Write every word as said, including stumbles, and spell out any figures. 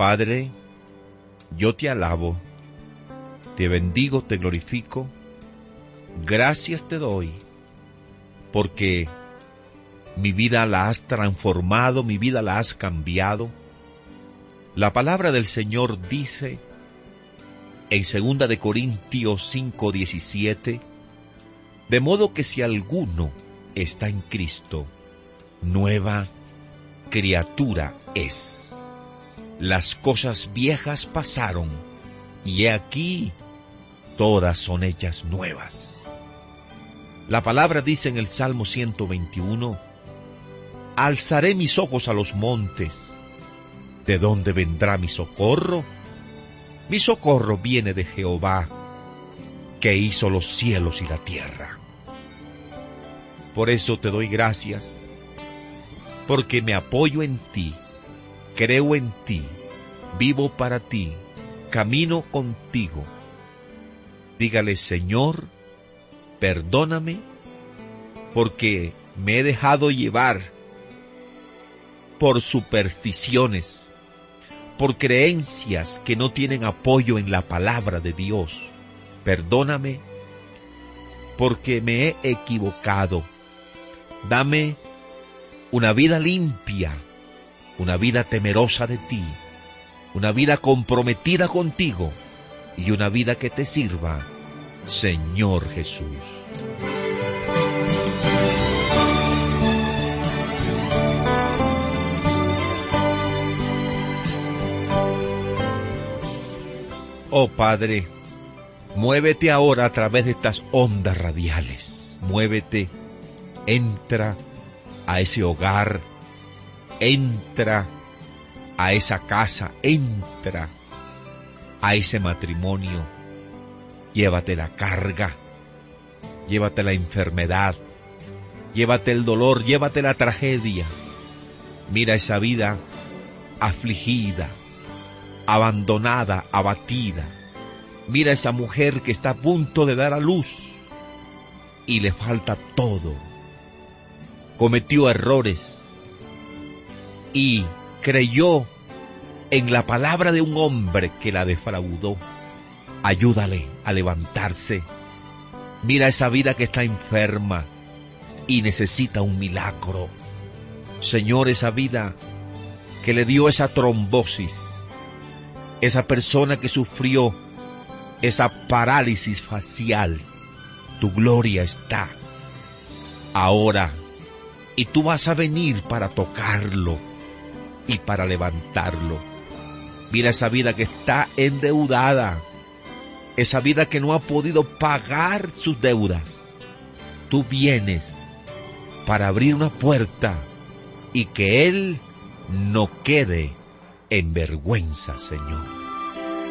Padre, yo te alabo, te bendigo, te glorifico, gracias te doy, porque mi vida la has transformado, mi vida la has cambiado. La palabra del Señor dice en segunda de Corintios cinco diecisiete, de modo que si alguno está en Cristo, nueva criatura es. Las cosas viejas pasaron, y he aquí, todas son hechas nuevas. La palabra dice en el Salmo ciento veintiuno, alzaré mis ojos a los montes. ¿De dónde vendrá mi socorro? Mi socorro viene de Jehová, que hizo los cielos y la tierra. Por eso te doy gracias, porque me apoyo en ti, creo en ti, vivo para ti, camino contigo. Dígale, Señor, perdóname, porque me he dejado llevar por supersticiones, por creencias que no tienen apoyo en la palabra de Dios. Perdóname, porque me he equivocado. Dame una vida limpia, una vida temerosa de ti, una vida comprometida contigo y una vida que te sirva, Señor Jesús. Oh Padre, muévete ahora a través de estas ondas radiales. Muévete, entra a ese hogar, entra a esa casa, entra a ese matrimonio. Llévate la carga, llévate la enfermedad, llévate el dolor, llévate la tragedia. Mira esa vida afligida, abandonada, abatida. Mira esa mujer que está a punto de dar a luz y le falta todo. Cometió errores y creyó en la palabra de un hombre que la defraudó. Ayúdale a levantarse. Mira esa vida que está enferma y necesita un milagro. Señor, esa vida que le dio esa trombosis, esa persona que sufrió esa parálisis facial, tu gloria está ahora, y tú vas a venir para tocarlo y para levantarlo. Mira esa vida que está endeudada, esa vida que no ha podido pagar sus deudas. Tú vienes para abrir una puerta y que él no quede en vergüenza, Señor.